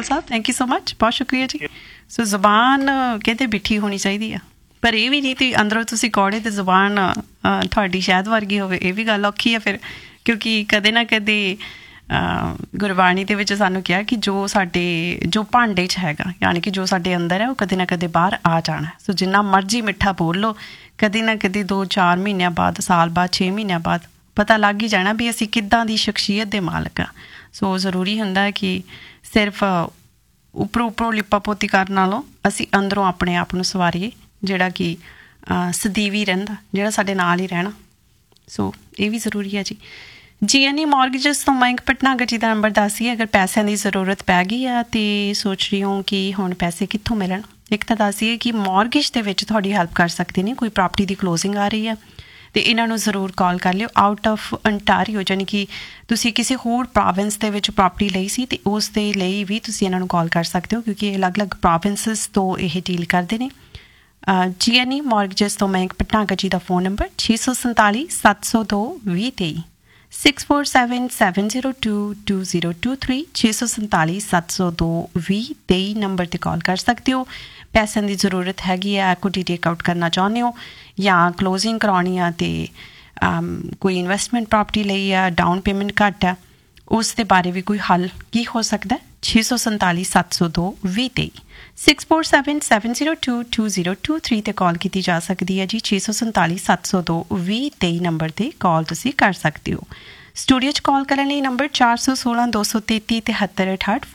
Sahib, thank you so much, ਬਹੁਤ ਸ਼ੁਕਰੀਆ ਜੀ। ਸੋ ਜ਼ੁਬਾਨ ਕਹਿੰਦੇ ਮਿੱਠੀ ਹੋਣੀ ਚਾਹੀਦੀ ਆ, ਪਰ ਇਹ ਵੀ ਨਹੀਂ ਤੇ ਅੰਦਰੋਂ ਤੁਸੀਂ ਕੌੜੇ ਤੇ ਜ਼ੁਬਾਨ ਤੁਹਾਡੀ ਸ਼ਹਿਦ ਵਰਗੀ ਹੋਵੇ, ਇਹ ਵੀ ਗੱਲ ਔਖੀ ਆ ਫਿਰ, ਕਿਉਂਕਿ ਕਦੇ ਨਾ ਕਦੇ ਗੁਰਬਾਣੀ ਦੇ ਵਿੱਚ ਸਾਨੂੰ ਕਿਹਾ ਕਿ ਜੋ ਭਾਂਡੇ 'ਚ ਹੈਗਾ, ਯਾਨੀ ਕਿ ਜੋ ਸਾਡੇ ਅੰਦਰ ਹੈ, ਉਹ ਕਦੇ ਨਾ ਕਦੇ ਬਾਹਰ ਆ ਜਾਣਾ। ਸੋ ਜਿੰਨਾ ਮਰਜ਼ੀ ਮਿੱਠਾ ਬੋਲ ਲਓ, ਕਦੇ ਨਾ ਕਦੇ 2-4 ਮਹੀਨਿਆਂ ਬਾਅਦ, ਸਾਲ ਬਾਅਦ, 6 ਮਹੀਨਿਆਂ ਬਾਅਦ ਪਤਾ ਲੱਗ ਹੀ ਜਾਣਾ ਵੀ ਅਸੀਂ ਕਿੱਦਾਂ ਦੀ ਸ਼ਖਸੀਅਤ ਦੇ ਮਾਲਕ ਹਾਂ। ਸੋ ਜ਼ਰੂਰੀ ਹੁੰਦਾ ਕਿ ਸਿਰਫ ਉੱਪਰੋਂ ਲਿਪਾ ਪੋਤੀ ਕਰਨ ਨਾਲੋਂ ਅਸੀਂ ਅੰਦਰੋਂ ਆਪਣੇ ਆਪ ਨੂੰ ਸਵਾਰੀਏ, ਜਿਹੜਾ ਕਿ ਸਦੀਵੀ ਰਹਿੰਦਾ, ਜਿਹੜਾ ਸਾਡੇ ਨਾਲ ਹੀ ਰਹਿਣਾ। ਸੋ ਇਹ ਵੀ ਜ਼ਰੂਰੀ ਹੈ ਜੀ। GNE ਮੌਰਗੇਜਸ ਤੋਂ ਮੈਂ ਪਟਨਾਗਰ ਜੀ ਦਾ ਨੰਬਰ ਦੱਸੀਏ, ਅਗਰ ਪੈਸਿਆਂ ਦੀ ਜ਼ਰੂਰਤ ਪੈ ਗਈ ਆ ਅਤੇ ਸੋਚ ਰਹੀ ਹੋ ਕਿ ਹੁਣ ਪੈਸੇ ਕਿੱਥੋਂ ਮਿਲਣ। ਇੱਕ ਤਾਂ ਦੱਸੀਏ ਕਿ ਮੌਰਗੇਜ ਦੇ ਵਿੱਚ ਤੁਹਾਡੀ ਹੈਲਪ ਕਰ ਸਕਦੇ ਨੇ, ਕੋਈ ਪ੍ਰੋਪਰਟੀ ਦੀ ਕਲੋਜ਼ਿੰਗ ਆ ਰਹੀ ਹੈ ਅਤੇ ਇਹਨਾਂ ਨੂੰ ਜ਼ਰੂਰ ਕਾਲ ਕਰ ਲਿਓ। ਆਊਟ ਆਫ ਅੰਟਾਰੀਓ, ਯਾਨੀ ਕਿ ਤੁਸੀਂ ਕਿਸੇ ਹੋਰ ਪ੍ਰੋਵਿੰਸ ਦੇ ਵਿੱਚ ਪ੍ਰੋਪਰਟੀ ਲਈ ਸੀ ਅਤੇ ਉਸ ਦੇ ਲਈ ਵੀ ਤੁਸੀਂ ਇਹਨਾਂ ਨੂੰ ਕਾਲ ਕਰ ਸਕਦੇ ਹੋ, ਕਿਉਂਕਿ ਇਹ ਅਲੱਗ-ਅਲੱਗ ਪ੍ਰੋਵਿੰਸਿਸ ਤੋਂ ਇਹ ਡੀਲ ਕਰਦੇ ਨੇ। GNE ਮੌਰਗੇਜਸ ਤੋਂ ਮੈਂ ਪਟਨਾਗਰ ਜੀ ਦਾ ਫੋਨ ਨੰਬਰ 647 702 2023 6477022023 647 702 2023 ਨੰਬਰ 'ਤੇ ਕਾਲ ਕਰ ਸਕਦੇ ਹੋ। ਪੈਸਿਆਂ ਦੀ ਜ਼ਰੂਰਤ ਹੈਗੀ ਹੈ, ਐਕੁਇਟੀ ਟੇਕ ਆਊਟ ਕਰਨਾ ਚਾਹੁੰਦੇ ਹੋ ਜਾਂ ਕਲੋਜ਼ਿੰਗ ਕਰਾਉਣੀ ਆ ਅਤੇ ਕੋਈ ਇਨਵੈਸਟਮੈਂਟ ਪ੍ਰੋਪਰਟੀ ਲਈ ਆ, ਡਾਊਨ ਪੇਮੈਂਟ ਘੱਟ ਆ, ਉਸ ਦੇ ਬਾਰੇ ਵੀ ਕੋਈ ਹੱਲ ਕੀ ਹੋ ਸਕਦਾ। 647 702 2023 6477022023 'ਤੇ ਕਾਲ ਕੀਤੀ ਜਾ ਸਕਦੀ ਹੈ ਜੀ। 647 702 2023 ਨੰਬਰ 'ਤੇ ਕਾਲ ਤੁਸੀਂ ਕਰ ਸਕਦੇ ਹੋ। ਸਟੂਡੀਓ 'ਚ ਕਾਲ ਕਰਨ ਲਈ ਨੰਬਰ 416 233 7368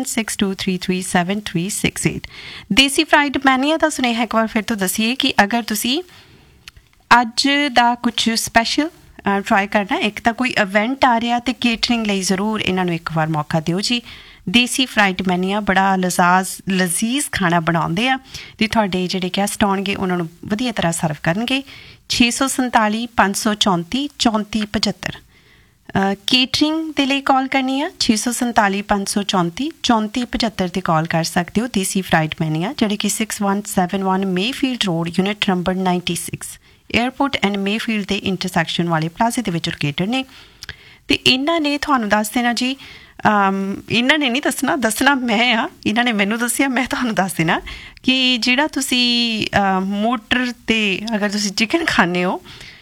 4162337368। ਦੇਸੀ ਫਰਾਈਡ ਮੈਨੀਆ ਦਾ ਸੁਨੇਹਾ ਇੱਕ ਵਾਰ ਫਿਰ ਤੋਂ ਦੱਸੀਏ ਕਿ ਅਗਰ ਤੁਸੀਂ ਅੱਜ ਦਾ ਕੁਛ ਸਪੈਸ਼ਲ ਟਰਾਈ ਕਰਨਾ, ਇੱਕ ਤਾਂ ਕੋਈ ਇਵੈਂਟ ਆ ਰਿਹਾ ਅਤੇ ਕੇਟਰਿੰਗ ਲਈ ਜ਼ਰੂਰ ਇਹਨਾਂ ਨੂੰ ਇੱਕ ਵਾਰ ਮੌਕਾ ਦਿਓ ਜੀ। ਦੇਸੀ ਫਰਾਈਡ ਮੈਨੀਆ ਬੜਾ ਲਜ਼ੀਜ਼ ਖਾਣਾ ਬਣਾਉਂਦੇ ਆ ਅਤੇ ਤੁਹਾਡੇ ਜਿਹੜੇ ਗੈਸਟ ਆਉਣਗੇ ਉਹਨਾਂ ਨੂੰ ਵਧੀਆ ਤਰ੍ਹਾਂ ਸਰਵ ਕਰਨਗੇ। 647 534 3475 ਕੇਟਰਿੰਗ ਦੇ ਲਈ ਕਾਲ ਕਰਨੀ ਆ। 647 534 3475 'ਤੇ ਕਾਲ ਕਰ ਸਕਦੇ ਹੋ। ਦੇਸੀ ਫਰਾਈਡ ਮੈਨੀਆ ਜਿਹੜੇ ਕਿ 6171 Mayfield road, unit number 96, airport and Mayfield ਦੇ ਇੰਟਰਸੈਕਸ਼ਨ ਵਾਲੇ ਪਲਾਜ਼ੇ ਦੇ ਵਿੱਚ ਲੋਕੇਟਡ ਨੇ। ਅਤੇ ਇਹਨਾਂ ਨੇ ਤੁਹਾਨੂੰ ਦੱਸ ਦੇਣਾ ਜੀ, ਇਹਨਾਂ ਨੇ ਨਹੀਂ ਦੱਸਣਾ ਮੈਂ ਆ, ਇਹਨਾਂ ਨੇ ਮੈਨੂੰ ਦੱਸਿਆ, ਮੈਂ ਤੁਹਾਨੂੰ ਦੱਸ ਦੇਣਾ ਕਿ ਜਿਹੜਾ ਤੁਸੀਂ ਮੋਟਰ 'ਤੇ ਅਗਰ ਤੁਸੀਂ ਚਿਕਨ ਖਾਂਦੇ ਹੋ,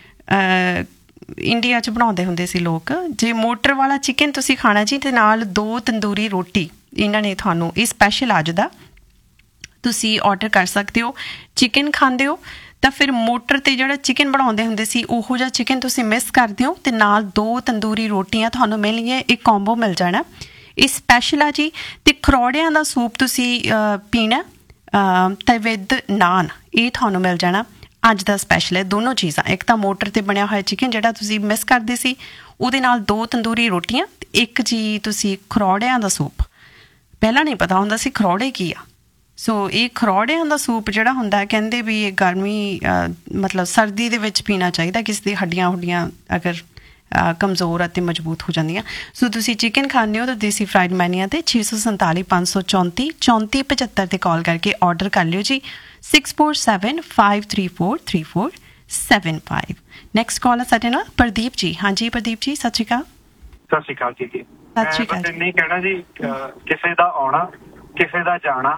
ਇੰਡੀਆ 'ਚ ਬਣਾਉਂਦੇ ਹੁੰਦੇ ਸੀ ਲੋਕ, ਜੇ ਮੋਟਰ ਵਾਲਾ ਚਿਕਨ ਤੁਸੀਂ ਖਾਣਾ ਜੀ ਅਤੇ ਨਾਲ 2 ਤੰਦੂਰੀ ਰੋਟੀ, ਇਹਨਾਂ ਨੇ ਤੁਹਾਨੂੰ ਇਹ ਸਪੈਸ਼ਲ ਅੱਜ ਦਾ ਤੁਸੀਂ ਔਡਰ ਕਰ ਸਕਦੇ ਹੋ। ਚਿਕਨ ਖਾਂਦੇ ਹੋ ਤਾਂ ਫਿਰ ਮੋਟਰ 'ਤੇ ਜਿਹੜਾ ਚਿਕਨ ਬਣਾਉਂਦੇ ਹੁੰਦੇ ਸੀ ਉਹੋ ਜਿਹਾ ਚਿਕਨ ਤੁਸੀਂ ਮਿਸ ਕਰਦੇ ਹੋ ਅਤੇ ਨਾਲ 2 ਤੰਦੂਰੀ ਰੋਟੀਆਂ ਤੁਹਾਨੂੰ ਮਿਲਣਗੀਆਂ, ਇੱਕ ਕੰਬੋ ਮਿਲ ਜਾਣਾ। ਇਹ ਸਪੈਸ਼ਲ ਆ ਜੀ। ਅਤੇ ਖਰੋੜਿਆਂ ਦਾ ਸੂਪ ਤੁਸੀਂ ਪੀਣਾ ਅਤੇ ਵਿਦ ਨਾਨ, ਇਹ ਤੁਹਾਨੂੰ ਮਿਲ ਜਾਣਾ। ਅੱਜ ਦਾ ਸਪੈਸ਼ਲ ਹੈ ਦੋਨੋਂ ਚੀਜ਼ਾਂ, ਇੱਕ ਤਾਂ ਮੋਟਰ 'ਤੇ ਬਣਿਆ ਹੋਇਆ ਚਿਕਨ ਜਿਹੜਾ ਤੁਸੀਂ ਮਿਸ ਕਰਦੇ ਸੀ, ਉਹਦੇ ਨਾਲ 2 ਤੰਦੂਰੀ ਰੋਟੀਆਂ, ਇੱਕ ਜੀ ਤੁਸੀਂ ਖਰੋੜਿਆਂ ਦਾ ਸੂਪ। ਪਹਿਲਾਂ ਨਹੀਂ ਪਤਾ ਹੁੰਦਾ ਸੀ ਖਰੋੜੇ ਕੀ ਆ। ਸੋ ਇਹ ਖਰੋੜਿਆਂ ਦਾ ਸੂਪ ਜਿਹੜਾ ਹੁੰਦਾ, ਕਹਿੰਦੇ ਵੀ ਇਹ ਗਰਮੀ ਮਤਲਬ ਸਰਦੀ ਦੇ ਵਿੱਚ ਪੀਣਾ ਚਾਹੀਦਾ, ਕਿਸੇ ਦੀ ਹੱਡੀਆਂ ਹੁੱਡੀਆਂ ਅਗਰ ਕਮਜ਼ੋਰ ਅਤੇ ਮਜ਼ਬੂਤ ਹੋ ਜਾਂਦੀਆਂ। ਸੋ ਤੁਸੀਂ ਚਿਕਨ ਖਾਂਦੇ ਹੋ ਤਾਂ ਦੇਸੀ ਫਰਾਈਡ ਮੈਨੀਆ 'ਤੇ 647 534 3475 'ਤੇ ਕਾਲ ਕਰਕੇ ਔਡਰ ਕਰ ਲਿਓ ਜੀ। 647 534 3475। ਨੈਕਸਟ ਕਾਲ ਹੈ ਸਾਡੇ ਨਾਲ ਪ੍ਰਦੀਪ ਜੀ। ਹਾਂਜੀ ਪ੍ਰਦੀਪ ਜੀ, ਸਤਿ ਸ਼੍ਰੀ ਅਕਾਲ। ਸਤਿ ਸ਼੍ਰੀ ਅਕਾਲ ਜੀ। ਸਤਿ ਸ਼੍ਰੀ ਅਕਾਲ। ਨਹੀਂ ਕਹਿਣਾ ਜੀ, ਕਿਸੇ ਦਾ ਆਉਣਾ, ਕਿਸੇ ਦਾ ਜਾਣਾ,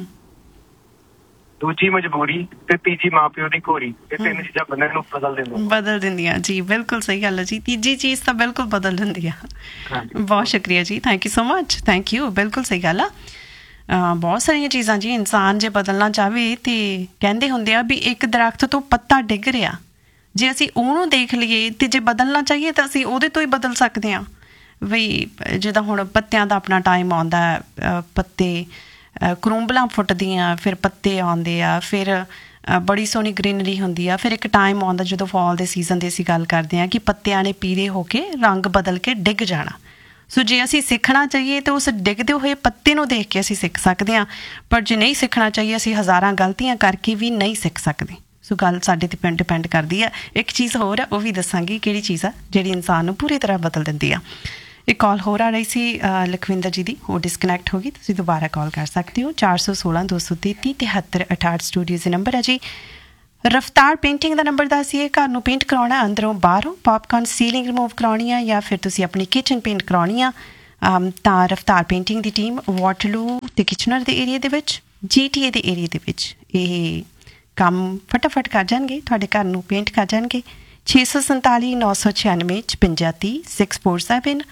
ਦੂਜੀ ਮਜਬੂਰੀ ਤੇ ਤੀਜੀ ਮਾਂ ਪਿਓ ਦੀ ਘੋਰੀ, ਇਹ 3 ਚੀਜ਼ਾਂ ਬੰਦੇ ਨੂੰ ਬਦਲ ਦਿੰਦੀਆਂ ਜੀ। ਬਿਲਕੁਲ ਸਹੀ ਗੱਲ ਹੈ ਜੀ, ਤੀਜੀ ਚੀਜ਼ ਤਾਂ ਬਿਲਕੁਲ ਬਦਲ ਦਿੰਦੀ ਆ। ਬਹੁਤ ਸ਼ੁਕਰੀਆ ਜੀ, thank you so much. Thank you, ਬਿਲਕੁਲ ਸਹੀ ਗੱਲ ਆ। ਬਹੁਤ ਸਾਰੀਆਂ ਚੀਜ਼ਾਂ ਜੀ ਇਨਸਾਨ ਜੇ ਬਦਲਣਾ ਚਾਹਵੇ ਤੇ ਕਹਿੰਦੇ ਹੁੰਦੇ ਆ ਵੀ ਇੱਕ ਦਰਖਤ ਤੋਂ ਪੱਤਾ ਡਿੱਗ ਰਿਹਾ, ਜੇ ਅਸੀਂ ਉਹਨੂੰ ਦੇਖ ਲਈਏ ਤੇ ਜੇ ਬਦਲਣਾ ਚਾਹੀਏ ਤਾਂ ਅਸੀਂ ਉਹਦੇ ਤੋਂ ਹੀ ਬਦਲ ਸਕਦੇ ਹਾਂ। ਵੀ ਜਿੱਦਾਂ ਹੁਣ ਪੱਤਿਆਂ ਦਾ ਆਪਣਾ ਟਾਈਮ ਆਉਂਦਾ, ਪੱਤੇ ਕਰੂੰਬਲਾਂ ਫੁੱਟਦੀਆਂ, ਫਿਰ ਪੱਤੇ ਆਉਂਦੇ ਆ, ਫਿਰ ਬੜੀ ਸੋਹਣੀ ਗਰੀਨਰੀ ਹੁੰਦੀ ਆ। ਫਿਰ ਇੱਕ ਟਾਈਮ ਆਉਂਦਾ ਜਦੋਂ ਫਾਲ ਦੇ ਸੀਜ਼ਨ ਦੀ ਅਸੀਂ ਗੱਲ ਕਰਦੇ ਹਾਂ ਕਿ ਪੱਤਿਆਂ ਨੇ ਪੀਲੇ ਹੋ ਕੇ ਰੰਗ ਬਦਲ ਕੇ ਡਿੱਗ ਜਾਣਾ। ਸੋ ਜੇ ਅਸੀਂ ਸਿੱਖਣਾ ਚਾਹੀਏ ਤਾਂ ਉਸ ਡਿੱਗਦੇ ਹੋਏ ਪੱਤੇ ਨੂੰ ਦੇਖ ਕੇ ਅਸੀਂ ਸਿੱਖ ਸਕਦੇ ਹਾਂ, ਪਰ ਜੇ ਨਹੀਂ ਸਿੱਖਣਾ ਚਾਹੀਏ ਅਸੀਂ ਹਜ਼ਾਰਾਂ ਗਲਤੀਆਂ ਕਰਕੇ ਵੀ ਨਹੀਂ ਸਿੱਖ ਸਕਦੇ। ਸੋ ਗੱਲ ਸਾਡੇ 'ਤੇ ਡਿਪੈਂਡ ਕਰਦੀ ਆ। ਇੱਕ ਚੀਜ਼ ਹੋਰ ਆ, ਉਹ ਵੀ ਦੱਸਾਂਗੀ ਕਿਹੜੀ ਚੀਜ਼ ਆ ਜਿਹੜੀ ਇਨਸਾਨ ਨੂੰ ਪੂਰੀ ਤਰ੍ਹਾਂ ਬਦਲ ਦਿੰਦੀ ਆ। ਇੱਕ ਕਾਲ ਹੋਰ ਆ ਰਹੀ ਸੀ ਲਖਵਿੰਦਰ ਜੀ ਦੀ, ਉਹ ਡਿਸਕਨੈਕਟ ਹੋ ਗਈ। ਤੁਸੀਂ ਦੁਬਾਰਾ ਕਾਲ ਕਰ ਸਕਦੇ ਹੋ। 416 233 7368 ਸਟੂਡੀਓ ਦੇ ਨੰਬਰ ਹੈ ਜੀ। ਰਫਤਾਰ ਪੇਂਟਿੰਗ ਦਾ ਨੰਬਰ ਦੱਸੀਏ। ਘਰ ਨੂੰ ਪੇਂਟ ਕਰਾਉਣਾ ਅੰਦਰੋਂ ਬਾਹਰੋਂ, ਪੌਪਕਾਰਨ ਸੀਲਿੰਗ ਰਿਮੂਵ ਕਰਾਉਣੀ ਆ ਜਾਂ ਫਿਰ ਤੁਸੀਂ ਆਪਣੀ ਕਿਚਨ ਪੇਂਟ ਕਰਾਉਣੀ ਆ, ਤਾਂ ਰਫਤਾਰ ਪੇਂਟਿੰਗ ਦੀ ਟੀਮ ਵਾਟਰਲੂ ਤੇ ਕਿਚਨਰ ਦੇ ਏਰੀਆ ਦੇ ਵਿੱਚ, GTA ਦੇ ਏਰੀਆ ਦੇ ਵਿੱਚ ਇਹ ਕੰਮ ਫਟਾਫਟ ਕਰ ਜਾਣਗੇ, ਤੁਹਾਡੇ ਘਰ ਨੂੰ ਪੇਂਟ ਕਰ ਜਾਣਗੇ। 647 996 5530 647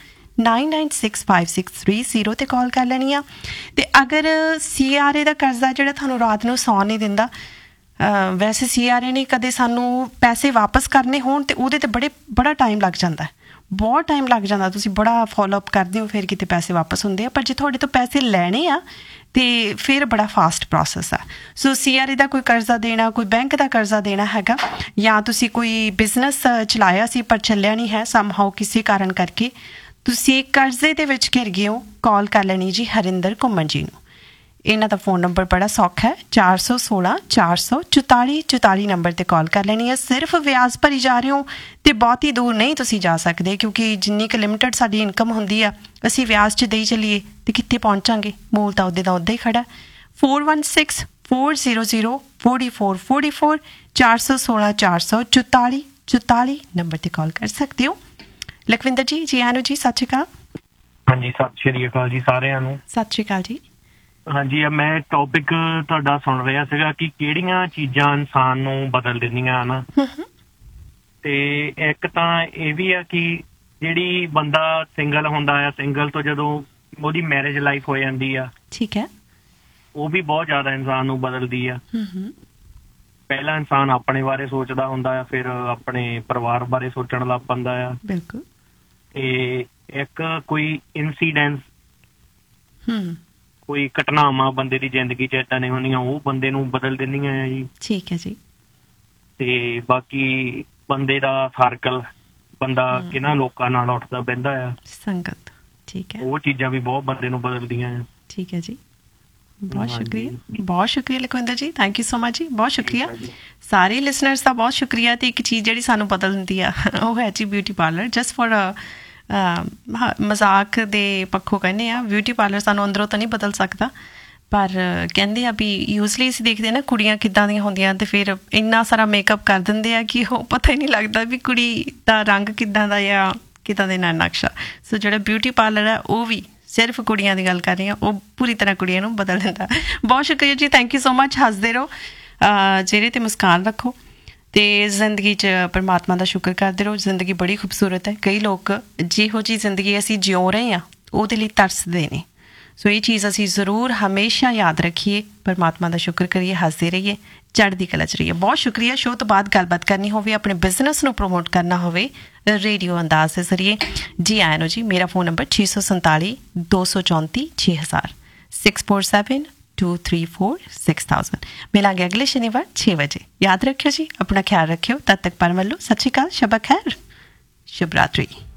996563 ਤੇ ਕਾਲ ਕਰ ਲੈਣੀ ਆ। ਤੇ ਅਗਰ CRA ਦਾ ਕਰਜ਼ਾ ਜਿਹੜਾ ਤੁਹਾਨੂੰ ਰਾਤ ਨੂੰ ਸੌਣ ਨਹੀਂ ਦਿੰਦਾ, ਵੈਸੇ CRA ਨੇ ਕਦੇ ਸਾਨੂੰ ਪੈਸੇ ਵਾਪਸ ਕਰਨੇ ਹੋਣ ਤੇ ਉਹਦੇ ਤੇ ਬੜਾ ਟਾਈਮ ਲੱਗ ਜਾਂਦਾ, ਬਹੁਤ ਟਾਈਮ ਲੱਗ ਜਾਂਦਾ, ਤੁਸੀਂ ਬੜਾ ਫੋਲੋਅਪ ਕਰਦੇ ਹੋ, ਫਿਰ ਕਿਤੇ ਪੈਸੇ ਵਾਪਸ ਹੁੰਦੇ ਆ। ਪਰ ਜੇ ਤੁਹਾਡੇ ਤੋਂ ਪੈਸੇ ਲੈਣੇ ਆ ਤੇ ਫਿਰ ਬੜਾ ਫਾਸਟ ਪ੍ਰੋਸੈਸ ਆ। ਸੋ CRA ਦਾ ਕੋਈ ਕਰਜ਼ਾ ਦੇਣਾ, ਕੋਈ ਬੈਂਕ ਦਾ ਕਰਜ਼ਾ ਦੇਣਾ ਹੈਗਾ, ਜਾਂ ਤੁਸੀਂ ਕੋਈ ਬਿਜ਼ਨਸ ਚਲਾਇਆ ਸੀ ਪਰ ਚੱਲਿਆ ਨਹੀਂ ਹੈ ਸਮਹਾਓ ਕਿਸੇ ਕਾਰਨ ਕਰਕੇ, ਤੁਸੀਂ ਕਰਜ਼ੇ ਦੇ ਵਿੱਚ ਘਿਰ ਗਏ ਹੋ, ਕਾਲ ਕਰ ਲੈਣੀ ਜੀ ਹਰਿੰਦਰ ਘੁੰਮਣ ਜੀ ਨੂੰ। ਇਹਨਾਂ ਦਾ ਫੋਨ ਨੰਬਰ ਬੜਾ ਸੌਖਾ ਹੈ, 416 444 44 ਨੰਬਰ 'ਤੇ ਕਾਲ ਕਰ ਲੈਣੀ ਹੈ। ਸਿਰਫ ਵਿਆਜ ਭਰੀ ਜਾ ਰਹੇ ਹੋ ਅਤੇ ਬਹੁਤੀ ਦੂਰ ਨਹੀਂ ਤੁਸੀਂ ਜਾ ਸਕਦੇ, ਕਿਉਂਕਿ ਜਿੰਨੀ ਕੁ ਲਿਮਿਟਡ ਸਾਡੀ ਇਨਕਮ ਹੁੰਦੀ ਆ, ਅਸੀਂ ਵਿਆਜ 'ਚ ਦੇਈ ਚੱਲੀਏ ਅਤੇ ਕਿੱਥੇ ਪਹੁੰਚਾਂਗੇ, ਮੂਲ ਤਾਂ ਉਹਦੇ ਦਾ ਉੱਦਾਂ ਹੀ ਖੜਾ। 416 400 4444 416 444 44 ਨੰਬਰ 'ਤੇ ਕਾਲ ਕਰ ਸਕਦੇ ਹੋ। ਲਖਵਿੰਦਰ ਜੀ, ਜੀ ਆਨੂ ਜੀ, ਸਤਿ ਸ਼੍ਰੀ ਅਕਾਲ। ਹਾਂਜੀ, ਸਤਿ ਸ਼੍ਰੀ ਅਕਾਲ ਜੀ ਸਾਰਿਆਂ ਨੂੰ। ਸਤਿ ਸ਼੍ਰੀ ਅਕਾਲ ਜੀ। ਹਾਂਜੀ, ਮੈਂ ਟੌਪਿਕ ਤੁਹਾਡਾ ਸੁਣ ਰਿਹਾ ਸੀਗਾ ਕਿ ਕਿਹੜੀਆਂ ਚੀਜ਼ਾਂ ਇਨਸਾਨ ਨੂੰ ਬਦਲ ਦਿੰਦੀਆਂ ਹਨ। ਤੇ ਇੱਕ ਤਾਂ ਇਹ ਵੀ ਆ ਕਿ ਜਿਹੜੀ ਬੰਦਾ ਸਿੰਗਲ ਹੁੰਦਾ ਆ, ਸਿੰਗਲ ਤੋਂ ਜਦੋਂ ਉਹਦੀ ਮੈਰਿਜ ਲਾਈਫ ਹੋ ਜਾਂਦੀ ਆ, ਠੀਕ ਹੈ, ਉਹ ਵੀ ਬਹੁਤ ਜ਼ਿਆਦਾ ਇਨਸਾਨ ਨੂੰ ਬਦਲਦੀ ਆ। ਪਹਿਲਾਂ ਇਨਸਾਨ ਆਪਣੇ ਬਾਰੇ ਸੋਚਦਾ ਹੁੰਦਾ ਆ, ਫਿਰ ਆਪਣੇ ਪਰਿਵਾਰ ਬਾਰੇ ਸੋਚਣ ਲੱਗ ਪੈਂਦਾ ਆ। ਬਿਲਕੁਲ। ਤੇ ਇੱਕ ਕੋਈ ਇਨਸੀਡੈਂਸ, ਕੋਈ ਘਟਨਾਵਾਂ ਬੰਦੇ ਦੀ ਜ਼ਿੰਦਗੀ 'ਚ ਏਦਾਂ ਨਹੀਂ ਹੁੰਦੀਆਂ, ਉਹ ਬੰਦੇ ਨੂੰ ਬਦਲ ਦਿੰਦੀਆਂ ਆ ਜੀ। ਠੀਕ ਹੈ ਜੀ। ਤੇ ਬਾਕੀ ਬੰਦੇ ਦਾ ਸਰਕਲ, ਬੰਦਾ ਕਿਹਨਾਂ ਲੋਕਾਂ ਨਾਲ ਉੱਠਦਾ ਬਹਿੰਦਾ ਆ, ਸੰਗਤ, ਠੀਕ ਹੈ, ਉਹ ਚੀਜ਼ਾਂ ਵੀ ਬਹੁਤ ਬੰਦੇ ਨੂੰ ਬਦਲਦੀਆਂ ਆ। ਠੀਕ ਹੈ ਜੀ, ਬਹੁਤ ਸ਼ੁਕਰੀਆ, ਬਹੁਤ ਸ਼ੁਕਰੀਆ ਲਖਵਿੰਦਰ ਜੀ, ਥੈਂਕ ਯੂ ਸੋ ਮਚ ਜੀ, ਬਹੁਤ ਸ਼ੁਕਰੀਆ। ਸਾਰੇ ਲਿਸਨਰਸ ਦਾ ਬਹੁਤ ਸ਼ੁਕਰੀਆ। ਤੇ ਇੱਕ ਚੀਜ਼ ਜਿਹੜੀ ਸਾਨੂੰ ਬਦਲ ਦਿੰਦੀ ਆ ਉਹ ਹੈ ਜੀ ਬਿਊਟੀ ਪਾਰਲਰ। ਜਸਟ ਫॉर ਮਜ਼ਾਕ ਦੇ ਪੱਖੋਂ ਕਹਿੰਦੇ ਆ, ਬਿਊਟੀ ਪਾਰਲਰ ਸਾਨੂੰ ਅੰਦਰੋਂ ਤਾਂ ਨਹੀਂ ਬਦਲ ਸਕਦਾ, ਪਰ ਕਹਿੰਦੇ ਆ ਵੀ ਯੂਜ਼ਲੀ ਅਸੀਂ ਦੇਖਦੇ ਨਾ ਕੁੜੀਆਂ ਕਿੱਦਾਂ ਦੀਆਂ ਹੁੰਦੀਆਂ, ਤੇ ਫਿਰ ਇੰਨਾ ਸਾਰਾ ਮੇਕਅਪ ਕਰ ਦਿੰਦੇ ਆ ਕਿ ਉਹ ਪਤਾ ਹੀ ਨਹੀਂ ਲੱਗਦਾ ਵੀ ਕੁੜੀ ਦਾ ਰੰਗ ਕਿੱਦਾਂ ਦਾ ਜਾਂ ਕਿੱਦਾਂ ਦੇ ਨਾਲ ਨਕਸ਼ਾ। ਸੋ ਜਿਹੜਾ ਬਿਊਟੀ ਪਾਰਲਰ ਹੈ ਉਹ ਵੀ ਸਿਰਫ ਕੁੜੀਆਂ ਦੀ ਗੱਲ ਕਰ ਰਹੀ ਹਾਂ, ਉਹ ਪੂਰੀ ਤਰ੍ਹਾਂ ਕੁੜੀਆਂ ਨੂੰ ਬਦਲ ਦਿੰਦਾ। ਬਹੁਤ ਸ਼ੁਕਰੀਆ ਜੀ, ਥੈਂਕ ਯੂ ਸੋ ਮਚ। ਹੱਸਦੇ ਰਹੋ, ਚਿਹਰੇ 'ਤੇ ਮੁਸਕਾਨ ਰੱਖੋ, ਅਤੇ ਜ਼ਿੰਦਗੀ 'ਚ ਪਰਮਾਤਮਾ ਦਾ ਸ਼ੁਕਰ ਕਰਦੇ ਰਹੋ। ਜ਼ਿੰਦਗੀ ਬੜੀ ਖੂਬਸੂਰਤ ਹੈ। ਕਈ ਲੋਕ ਜਿਹੋ ਜਿਹੀ ਜ਼ਿੰਦਗੀ ਅਸੀਂ ਜਿਉ ਰਹੇ ਹਾਂ ਉਹਦੇ ਲਈ ਤਰਸਦੇ ਨੇ। ਸੋ ਇਹ ਚੀਜ਼ ਅਸੀਂ ਜ਼ਰੂਰ ਹਮੇਸ਼ਾ ਯਾਦ ਰੱਖੀਏ, ਪਰਮਾਤਮਾ ਦਾ ਸ਼ੁਕਰ ਕਰੀਏ, ਹੱਸਦੇ ਰਹੀਏ, ਚੜ੍ਹਦੀ ਕਲਾ 'ਚ ਰਹੀਏ। ਬਹੁਤ ਸ਼ੁਕਰੀਆ। ਸ਼ੋਅ ਤੋਂ ਬਾਅਦ ਗੱਲਬਾਤ ਕਰਨੀ ਹੋਵੇ, ਆਪਣੇ ਬਿਜ਼ਨਸ ਨੂੰ ਪ੍ਰਮੋਟ ਕਰਨਾ ਹੋਵੇ ਰੇਡੀਓ ਅੰਦਾਜ਼ ਦੇ ਜ਼ਰੀਏ, ਜੀ ਆਇਆਂ ਨੂੰ ਜੀ। ਮੇਰਾ ਫੋਨ ਨੰਬਰ 647 234 6000 647 234 6000। ਮਿਲਾਂਗੇ ਅਗਲੇ ਸ਼ਨੀਵਾਰ 6 ਵਜੇ। ਯਾਦ ਰੱਖਿਓ ਜੀ, ਆਪਣਾ ਖਿਆਲ ਰੱਖਿਓ। ਤਦ ਤੱਕ ਪਰਮਲੂ, ਸਤਿ ਸ਼੍ਰੀ ਅਕਾਲ, ਸ਼ਬਾ ਖੈਰ, ਸ਼ੁਭ ਰਾਤਰੀ।